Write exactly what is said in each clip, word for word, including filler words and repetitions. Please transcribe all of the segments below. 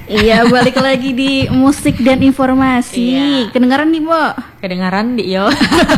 Iya, balik lagi di musik dan informasi. Iya. Kedengaran nih, Bo? Kedengaran di yo.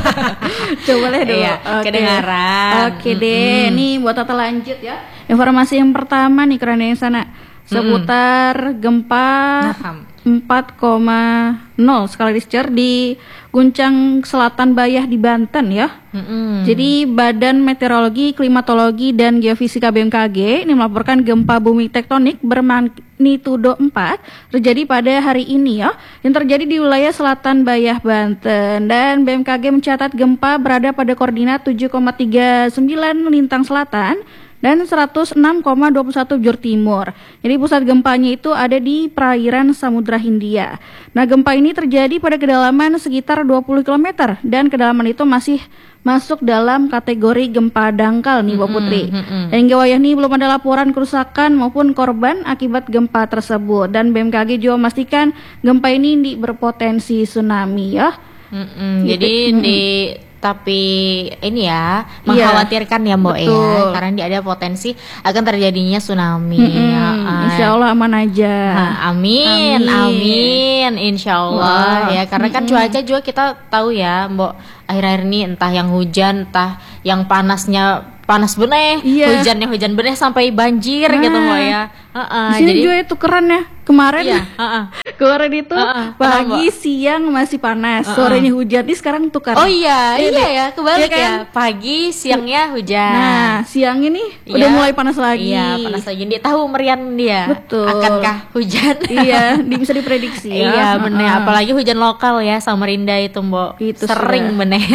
Coba lihat dulu. Iya, Oke. kedengaran. Oke deh, Mm-mm. nih buat Tata lanjut ya. Informasi yang pertama nih keren yang sana. Seputar gempa Naham. empat koma nol skala Richter di Guncang Selatan Bayah di Banten ya. Mm-mm. Jadi Badan Meteorologi, Klimatologi dan Geofisika B M K G ini melaporkan gempa bumi tektonik bermagnitudo empat terjadi pada hari ini ya, yang terjadi di wilayah selatan Bayah Banten, dan B M K G mencatat gempa berada pada koordinat tujuh koma tiga sembilan lintang selatan dan seratus enam koma dua puluh satu bujur timur. Jadi pusat gempanya itu ada di perairan Samudra Hindia. Nah, gempa ini terjadi pada kedalaman sekitar dua puluh kilometer dan kedalaman itu masih masuk dalam kategori gempa dangkal nih, Mbak Putri. Mm-mm. Dan hingga wayah ini belum ada laporan kerusakan maupun korban akibat gempa tersebut. Dan B M K G juga memastikan gempa ini di berpotensi tsunami ya. Mm-mm. Gitu. Jadi Mm-mm. di tapi ini ya mengkhawatirkan ya Mbak ya, betul. karena dia ada potensi akan terjadinya tsunami. Mm-mm. Ya, Insya Allah aman aja. Nah, amin, Amin. amin, insya Allah Wah. ya. Karena kan Mm-mm. cuaca juga kita tahu ya, Mbok. Akhir-akhir ini entah yang hujan, entah yang panasnya panas benih, Iya. hujannya hujan benih sampai banjir Nah. gitu Mbok ya. Heeh, Di sini jadi juga itu keren ya. Kemarin iya, heeh. kemarin itu Uh-uh, pagi kenapa? siang masih panas, Uh-uh. sorenya hujan. Ini sekarang tukar. Oh iya, Iya iya deh. ya, kebalik Iya kan? ya. Pagi, siangnya hujan. Nah, siang ini Iya. udah mulai panas lagi. Iya, panas lagi. Dia tahu merian dia. Betul. Akankah hujan? Iya, di- bisa diprediksi ya. Iya bener, Uh-uh. apalagi hujan lokal ya Samarinda itu Mbok. Itu sering sudah. bener.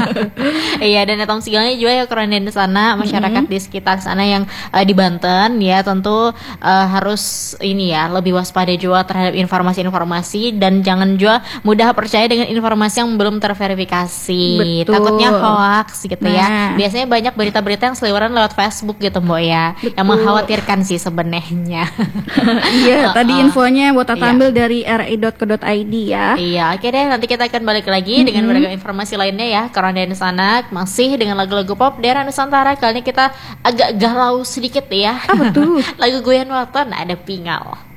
Iya, dan datang sigalnya juga ya keren di sana, masyarakat di sekitar sana yang eh, di Banten ya tentu eh, harus ini ya lebih waspada juga terhadap informasi-informasi, dan jangan juga mudah percaya dengan informasi yang belum terverifikasi. Betul. Takutnya hoax gitu ya. Nah. Biasanya banyak berita-berita yang seliweran lewat Facebook gitu Mbok ya, yang Betul. mengkhawatirkan sih sebenarnya. Iya, tadi Uh-uh. infonya buat Tata Iya. ambil dari r i dot co dot i d ya. Iya, oke deh. Nanti kita akan balik lagi dengan beragam informasi lainnya ya. Karena di sana masih dengan lagu-lagu pop daerah Nusantara. Kali ini kita agak galau sedikit ya. Apa tuh? Lagu Goyang Waton ada Pingal.